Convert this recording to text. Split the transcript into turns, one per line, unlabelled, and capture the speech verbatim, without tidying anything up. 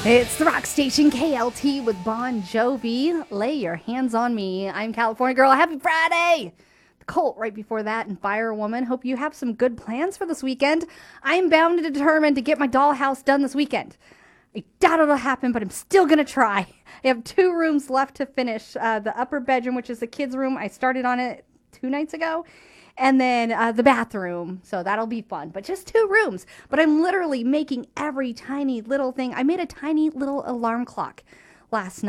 It's the rock station K L T with Bon Jovi. Lay your hands on me. I'm California Girl. Happy Friday! The Cult right before that and Fire Woman. Hope you have some good plans for this weekend. I'm bound and determined to get my dollhouse done this weekend. I doubt it'll happen, but I'm still going to try. I have two rooms left to finish. Uh, the upper bedroom, which is the kids' room. I started on it two nights ago. And then uh, the bathroom. So that'll be fun. But just two rooms. But I'm literally making every tiny little thing. I made a tiny little alarm clock last night.